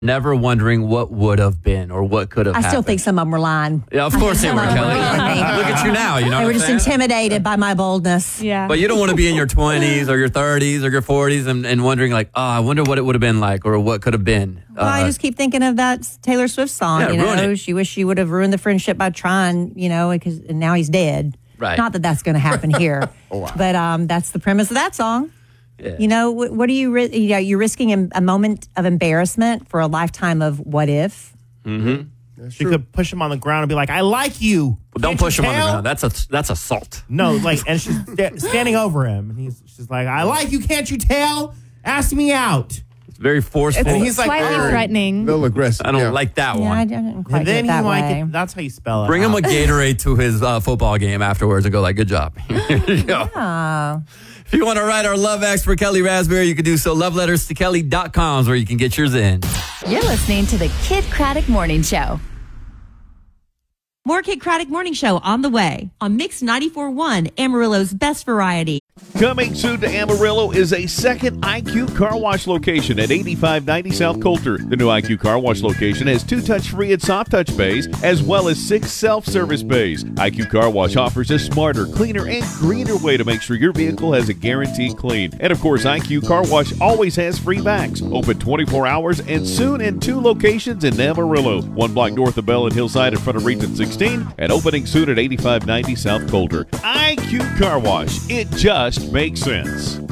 never wondering what would have been or what could have happened. I still think some of them were lying. Yeah, of course they were, Kelly. Look at you now. You know They what were I'm just saying? intimidated by my boldness. Yeah. But you don't want to be in your 20s or your 30s or your 40s and wondering like, I wonder what it would have been like or what could have been. Well, I just keep thinking of that Taylor Swift song. Yeah, ruin it. She wished she would have ruined the friendship by trying, because and now he's dead. Right. Not that that's going to happen here. Wow. But that's the premise of that song. Yeah. What are you? You're risking a moment of embarrassment for a lifetime of what if. Mm-hmm. She could push him on the ground and be like, "I like you." Well, don't Can't push you him on the tell?" ground. That's assault. No, and she's standing over him, and she's like, "I like you. Can't you tell? Ask me out." It's very forceful. And he's like, Slightly threatening. A little aggressive. I don't like that Yeah, I one. didn't quite And then get that way. that's how you spell it. Bring him out. a Gatorade to his football game afterwards and go like, good job. Here you go. Oh. If you want to write our love acts for Kelly Raspberry, you can do so. Loveletterstokelly.com is where you can get yours in. You're listening to the Kid Craddock Morning Show. More Kid Craddock Morning Show on the way on Mix 94.1, Amarillo's best variety. Coming soon to Amarillo is a second IQ Car Wash location at 8590 South Coulter. The new IQ Car Wash location has 2 touch-free and soft touch bays, as well as 6 self-service bays. IQ Car Wash offers a smarter, cleaner, and greener way to make sure your vehicle has a guaranteed clean. And of course, IQ Car Wash always has free backs. Open 24 hours and soon in 2 locations in Amarillo. 1 block north of Bell and Hillside in front of Region 16, and opening soon at 8590 South Coulter. IQ Car Wash. It just makes sense.